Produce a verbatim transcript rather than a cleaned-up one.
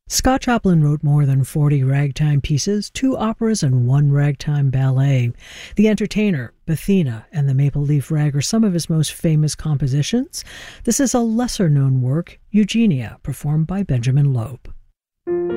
Scott Joplin wrote more than forty ragtime pieces, two operas, and one ragtime ballet. The Entertainer, Bethina, and The Maple Leaf Rag are some of his most famous compositions. This is a lesser-known work, Eugenia, performed by Benjamin Loeb.